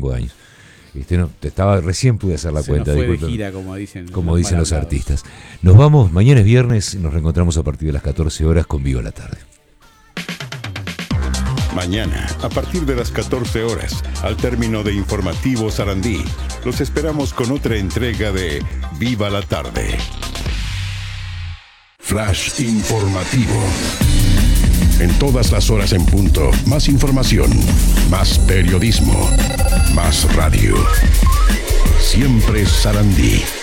35 años. Recién pude hacer la cuenta. Fue de gira, como dicen los artistas. Nos vamos, mañana es viernes, nos reencontramos a partir de las 14 horas con Viva la Tarde. Mañana, a partir de las 14 horas, al término de Informativo Sarandí, los esperamos con otra entrega de Viva la Tarde. Flash informativo. En todas las horas en punto, más información, más periodismo, más radio. Siempre Sarandí.